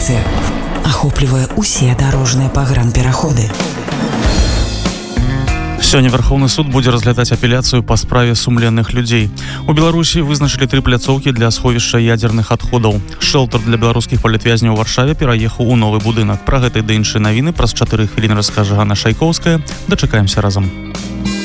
Операция охоплівае усе дарожныя пагранпераходы. Сёння Верховны суд будзе разглядаць апеляцыю па справе сумленных людзей. У Беларусі вызначылі 3 пляцоўкі для сховішча ядзерных адходаў. Шэлтер для беларускіх палітвязняў у Варшаве пераехаў у новы будынак. Пра гэта і да іншыя навіны праз 4 хвіліны раскажа Ганна Шайкоўская. Дачакаемся разам.